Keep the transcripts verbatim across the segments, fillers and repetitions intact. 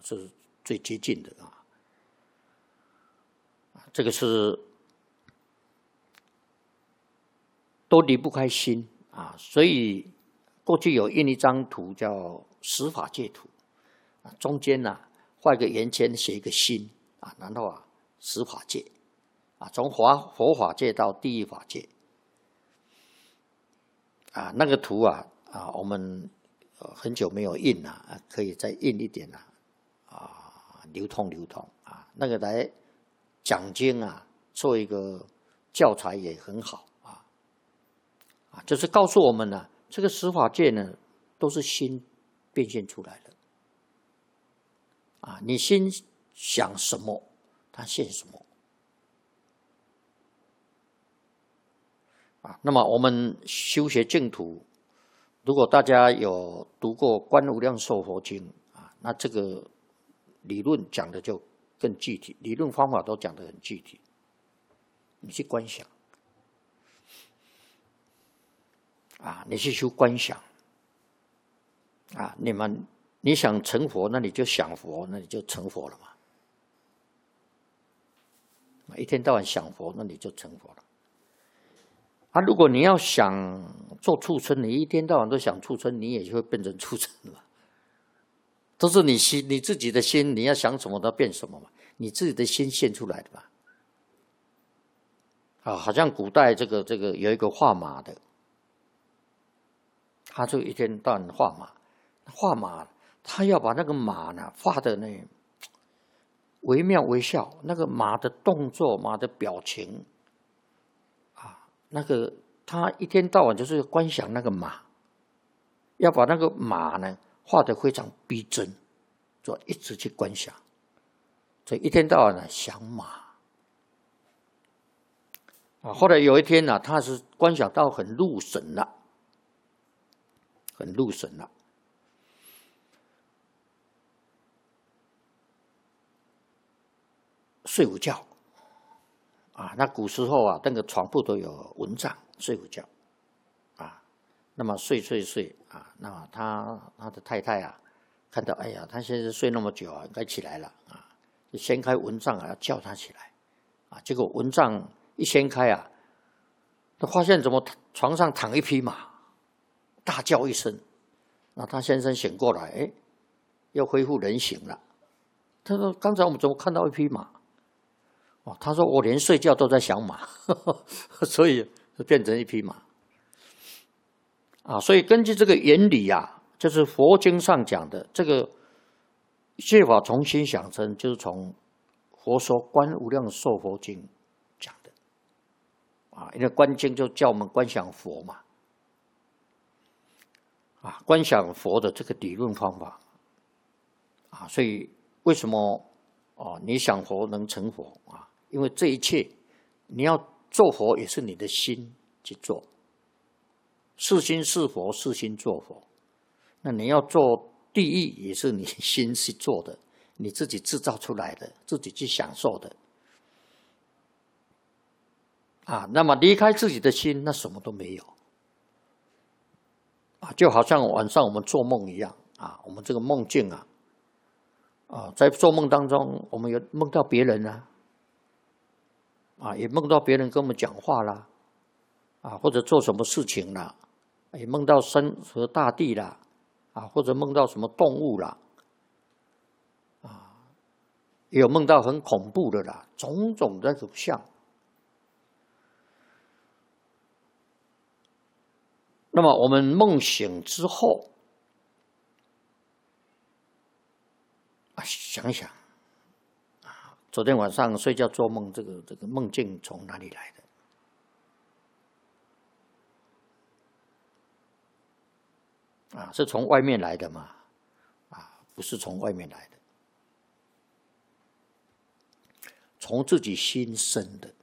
是最接近的啊。这个是都离不开心啊，所以过去有印一张图叫十法界图啊，中间呢、啊、画一个圆圈，写一个心啊，然后啊十法界啊，从佛佛法界到地狱法界啊，那个图啊啊，我们很久没有印了啊，可以再印一点啊啊，流通流通啊，那个来讲经啊，做一个教材也很好啊啊，就是告诉我们呢、啊，这个十法界呢都是心变现出来的啊，你心想什么，它现什么啊。那么我们修学净土，如果大家有读过《观无量寿佛经》啊，那这个理论讲的就更具体，理论方法都讲得很具体。你去观想啊，你去修观想啊，你们你想成佛，那你就想佛，那你就成佛了嘛。一天到晚想佛，那你就成佛了。啊，如果你要想做畜生，你一天到晚都想畜生，你也就会变成畜生了。都是你心，你自己的心，你要想什么都变什么嘛，你自己的心现出来的嘛。啊，好像古代这个这个有一个画马的，他就一天到晚画马，画马，他要把那个马呢画的那惟妙惟肖，那个马的动作、马的表情，啊，那个他一天到晚就是观想那个马，要把那个马呢画得非常逼真，就一直去观想，所以一天到晚呢想马。啊，后来有一天呢、啊，他是观想到很入神了，很入神了。睡午觉，啊，那古时候啊，那个床铺都有蚊帐，睡午觉，啊，那么睡睡睡啊，那么他他的太太啊，看到哎呀，他现在睡那么久啊，该起来了啊，就掀开蚊帐啊，要叫他起来，啊，结果蚊帐一掀开啊，他发现怎么床上躺一匹马，大叫一声，那他先生醒过来，哎，又恢复人形了。他说：“刚才我们怎么看到一匹马？”哦，他说：“我连睡觉都在想马，呵呵，所以就变成一匹马。”啊，所以根据这个原理啊，就是佛经上讲的这个一切法从心想生，就是从佛说《观无量寿佛经》讲的。啊，因为观经就叫我们观想佛嘛，啊，观想佛的这个理论方法，啊，所以为什么哦，你想佛能成佛啊？因为这一切你要做佛，也是你的心去做，是心是佛，是心做佛。那你要做地狱，也是你心去做的，你自己制造出来的，自己去享受的。啊，那么离开自己的心，那什么都没有。啊，就好像晚上我们做梦一样啊，我们这个梦境啊，啊，在做梦当中，我们有梦到别人啊，啊，也梦到别人跟我们讲话啦，啊，或者做什么事情啦，也梦到山河大地啦，啊，或者梦到什么动物啦，啊，也有梦到很恐怖的啦，种种的种相。那么我们梦醒之后，啊，想想，啊，昨天晚上睡觉做梦，这个这个梦境从哪里来的？啊，是从外面来的吗？啊，不是从外面来的，从自己心生的。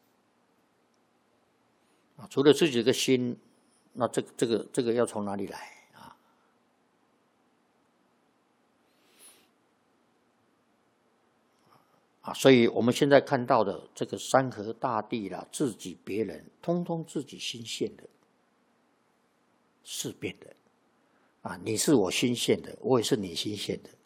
啊，除了自己的心，那这个这个这个要从哪里来啊？啊，所以我们现在看到的这个山河大地啦，自己别人，通通自己心现的，事变的。啊，你是我心现的，我也是你心现的。